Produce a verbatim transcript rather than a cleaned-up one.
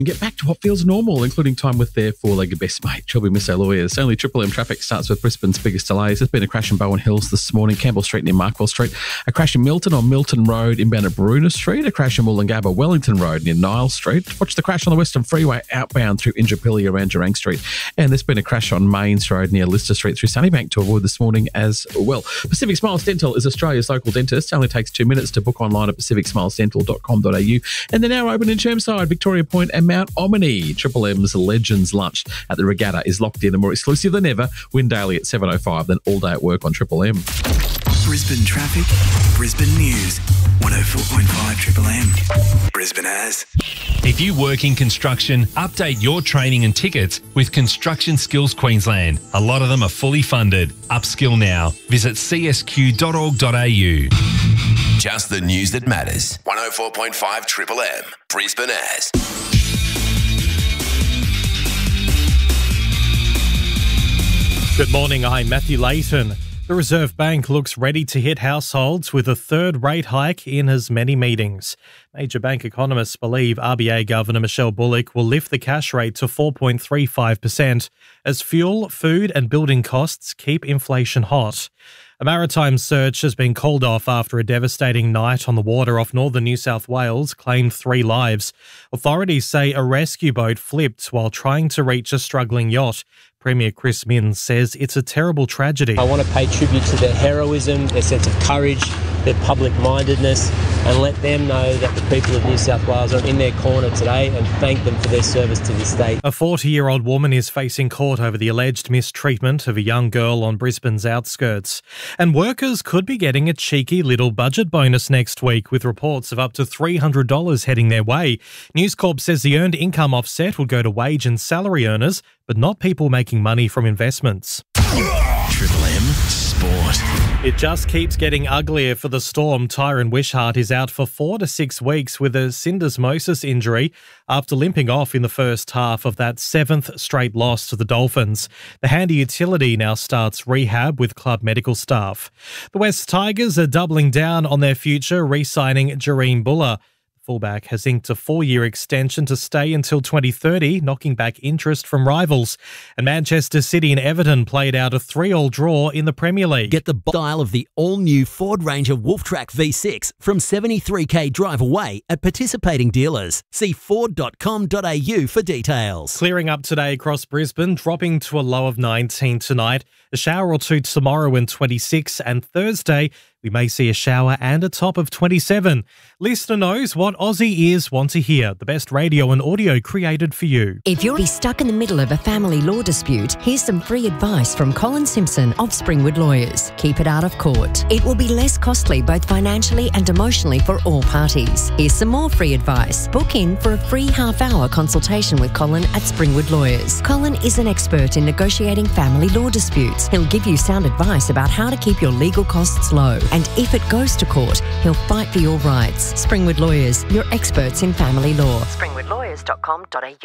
and get back to what feels normal, including time with their four-legged best mate, Trilby Misso Lawyers. Only Triple M traffic starts with Brisbane's biggest delays. There's been a crash in Bowen Hills this morning, Campbell Street near Markwell Street, a crash in Milton on Milton Road inbound at Baruna Street, a crash in Wollongabba Wellington Road near Niles Street. Watch the crash on the Western Freeway outbound through Indooroopilly around Durang Street. And there's been a crash on Mains Road near Lister Street through Sunnybank to avoid this morning as well. Pacific Smiles Dental is Australia's local dentist. It only takes two minutes to book online at pacific smiles dental dot com dot a u. And they're now open in Chermside, Victoria Point and Mount Omni. Triple M's Legends Lunch at the Regatta is locked in and more exclusive than ever. Win daily at seven oh five, then all day at work on Triple M. Brisbane traffic, Brisbane news, one oh four point five Triple M. Brisbane has. If you work in construction, update your training and tickets with Construction Skills Queensland. A lot of them are fully funded. Upskill now. Visit c s q dot org dot a u. Just the news that matters. one oh four point five Triple M. Brisbane has. Good morning, I'm Matthew Layton. The Reserve Bank looks ready to hit households with a third rate hike in as many meetings. Major bank economists believe R B A Governor Michelle Bullock will lift the cash rate to four point three five percent as fuel, food and building costs keep inflation hot. A maritime search has been called off after a devastating night on the water off northern New South Wales claimed three lives. Authorities say a rescue boat flipped while trying to reach a struggling yacht. Premier Chris Minns says it's a terrible tragedy. I want to pay tribute to their heroism, their sense of courage, their public-mindedness, and let them know that the people of New South Wales are in their corner today and thank them for their service to the state. A forty-year-old woman is facing court over the alleged mistreatment of a young girl on Brisbane's outskirts. And workers could be getting a cheeky little budget bonus next week, with reports of up to three hundred dollars heading their way. News Corp says the earned income offset will go to wage and salary earners, but not people making money from investments. Triple M Sport. It just keeps getting uglier for the Storm. Tyron Wishart is out for four to six weeks with a syndesmosis injury after limping off in the first half of that seventh straight loss to the Dolphins. The handy utility now starts rehab with club medical staff. The West Tigers are doubling down on their future, re-signing Jareen Buller. Fullback has inked a four-year extension to stay until twenty thirty, knocking back interest from rivals. And Manchester City and Everton played out a three-all draw in the Premier League. Get the style of the all-new Ford Ranger Wolftrack V six from seventy-three k drive away at participating dealers. See ford dot com dot a u for details. Clearing up today across Brisbane, dropping to a low of nineteen tonight. A shower or two tomorrow and twenty-six, and Thursday we may see a shower and a top of twenty-seven. Listener knows what Aussie ears want to hear. The best radio and audio created for you. If you're stuck in the middle of a family law dispute, here's some free advice from Colin Simpson of Springwood Lawyers. Keep it out of court. It will be less costly both financially and emotionally for all parties. Here's some more free advice. Book in for a free half-hour consultation with Colin at Springwood Lawyers. Colin is an expert in negotiating family law disputes. He'll give you sound advice about how to keep your legal costs low. And if it goes to court, he'll fight for your rights. Springwood Lawyers, your experts in family law. springwood lawyers dot com dot a u